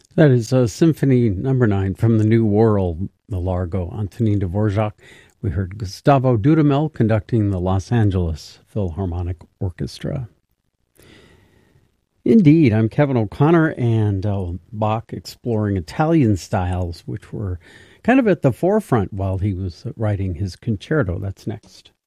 That is Symphony Number 9 from the New World, the Largo, Antonin Dvorak. We heard Gustavo Dudamel conducting the Los Angeles Philharmonic Orchestra. Indeed, I'm Kevin O'Connor, and Bach exploring Italian styles, which were kind of at the forefront while he was writing his concerto. That's next.